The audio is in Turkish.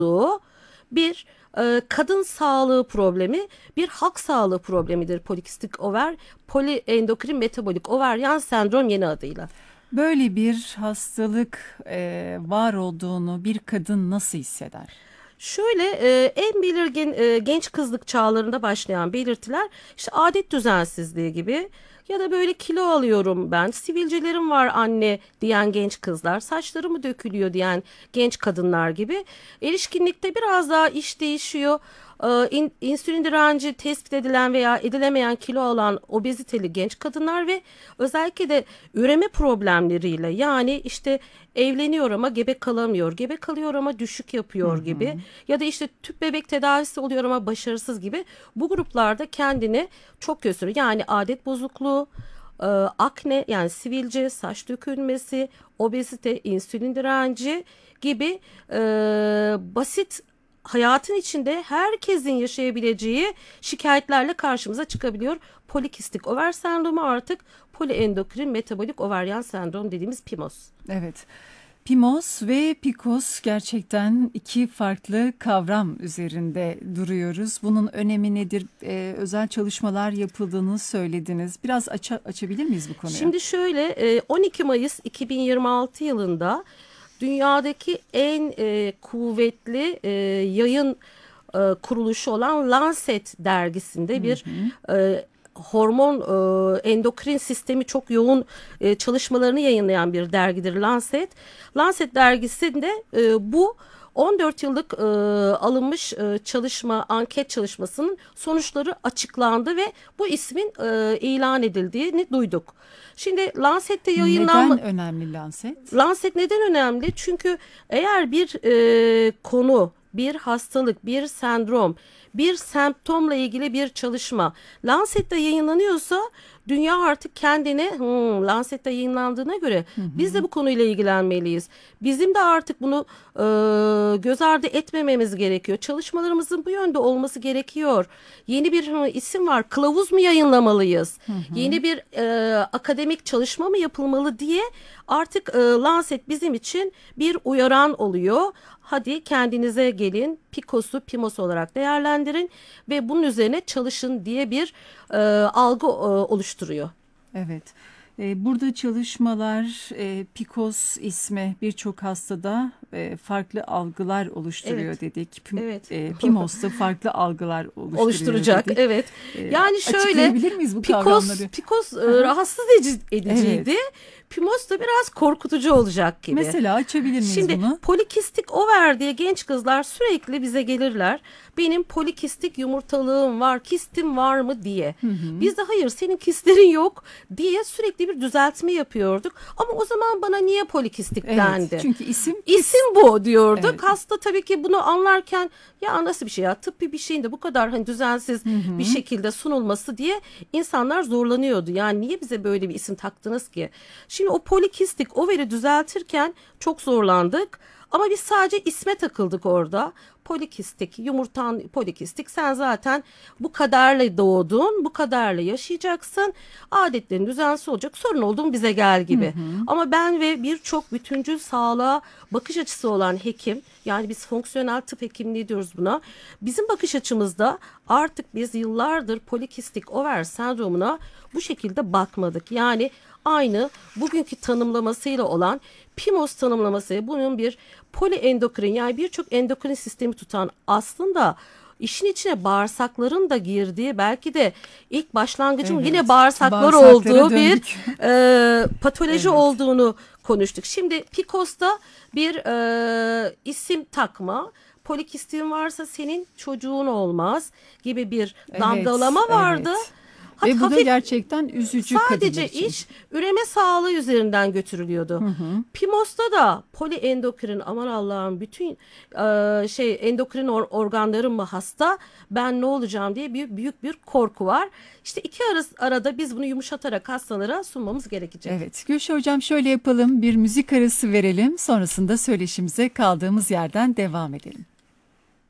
bir kadın sağlığı problemi, bir halk sağlığı problemidir polikistik over, poliendokrin metabolik overyan sendrom yeni adıyla. Böyle bir hastalık var olduğunu bir kadın nasıl hisseder? Şöyle en belirgin genç kızlık çağlarında başlayan belirtiler işte adet düzensizliği gibi ya da böyle kilo alıyorum ben, sivilcelerim var anne diyen genç kızlar, saçlarımı dökülüyor diyen genç kadınlar gibi. Erişkinlikte biraz daha iş değişiyor. İnsülin direnci tespit edilen veya edilemeyen kilo alan obeziteli genç kadınlar ve özellikle de üreme problemleriyle, yani işte evleniyor ama gebe kalamıyor, gebe kalıyor ama düşük Hı yapıyor gibi, hı. ya da işte tüp bebek tedavisi oluyor ama başarısız gibi, bu gruplarda kendini çok gösteriyor. Yani adet bozukluğu, akne yani sivilce, saç dökülmesi, obezite, insülin direnci gibi basit, hayatın içinde herkesin yaşayabileceği şikayetlerle karşımıza çıkabiliyor. Polikistik over sendromu artık poliendokrin metabolik overyan sendrom dediğimiz PIMOS. Evet. PIMOS ve PCOS gerçekten iki farklı kavram üzerinde duruyoruz. Bunun önemi nedir? Özel çalışmalar yapıldığını söylediniz. Biraz açabilir miyiz bu konuyu? Şimdi şöyle 12 Mayıs 2026 yılında dünyadaki en kuvvetli yayın kuruluşu olan Lancet dergisinde Hı bir hı. hormon endokrin sistemi çok yoğun çalışmalarını yayınlayan bir dergidir Lancet. Lancet dergisinde bu 14 yıllık alınmış çalışma, anket çalışmasının sonuçları açıklandı ve bu ismin ilan edildiğini duyduk. Şimdi Lancet'te Neden yayınlanma... önemli Lancet? Lancet neden önemli? Çünkü eğer bir konu, bir hastalık, bir sendrom, bir semptomla ilgili bir çalışma Lancet'te yayınlanıyorsa dünya artık kendine Lancet'te yayınlandığına göre Hı biz de hı. bu konuyla ilgilenmeliyiz. Bizim de artık bunu göz ardı etmememiz gerekiyor. Çalışmalarımızın bu yönde olması gerekiyor. Yeni bir isim var. Kılavuz mu yayınlamalıyız? Hı hı. Yeni bir akademik çalışma mı yapılmalı diye artık Lancet bizim için bir uyaran oluyor. Hadi kendinize gelin, PCOS'u PIMOS olarak değerlendirin ve bunun üzerine çalışın diye bir algı oluşturuyor. Evet. Burada çalışmalar PCOS ismi birçok hastada farklı algılar oluşturuyor Evet, dedik. evet. PIMOS da farklı algılar oluşturuyor Oluşturacak. dedik. Evet. Yani şöyle Açıklayabilir miyiz bu Picos kavramları? Picos Hı hı. rahatsız ediciydi. Evet. Pimos da biraz korkutucu olacak gibi. Mesela açabilir miyiz Şimdi bunu? polikistik over diye genç kızlar sürekli bize gelirler. Benim polikistik yumurtalığım var, kistim var mı diye. Hı hı. Biz de hayır senin kistlerin yok diye sürekli bir düzeltme yapıyorduk. Ama o zaman bana niye polikistik Evet. dendi? Çünkü isim kis. İsim bu diyorduk. Evet. Hasta tabii ki bunu anlarken ya nasıl bir şey ya, tıbbi bir şeyin de bu kadar hani düzensiz Hı bir hı. şekilde sunulması diye insanlar zorlanıyordu. Yani niye bize böyle bir isim taktınız ki? Şimdi o polikistik overi düzeltirken çok zorlandık. Ama biz sadece isme takıldık orada. Polikistik, yumurtan polikistik. Sen zaten bu kadarla doğdun, bu kadarla yaşayacaksın. Adetlerin düzensiz olacak. Sorun oldu mu bize gel Hı gibi. hı. Ama ben ve birçok bütüncül sağlığa bakış açısı olan hekim, yani biz fonksiyonel tıp hekimliği diyoruz buna. Bizim bakış açımızda artık biz yıllardır polikistik over sendromuna bu şekilde bakmadık. Yani aynı bugünkü tanımlamasıyla olan PIMOS tanımlaması, bunun bir poliendokrin, yani birçok endokrin sistemi tutan, aslında işin içine bağırsakların da girdiği, belki de ilk başlangıcın yine Evet. bağırsaklar Bağırsaklara olduğu bir döndük. patoloji Evet. olduğunu konuştuk. Şimdi PCOS'ta bir isim takma, polikistin varsa senin çocuğun olmaz gibi bir Evet. damgalama vardı. Evet. Ve bu da Hafif gerçekten üzücü kadınlar sadece için. iş üreme sağlığı üzerinden götürülüyordu. Hı hı. PIMOS'ta da poliendokrin, aman Allah'ım bütün endokrin organlarım mı hasta, ben ne olacağım diye büyük bir korku var. İşte arada biz bunu yumuşatarak hastalara sunmamız gerekecek. Evet, Gülşah Hocam şöyle yapalım, bir müzik arası verelim, sonrasında söyleşimize kaldığımız yerden devam edelim.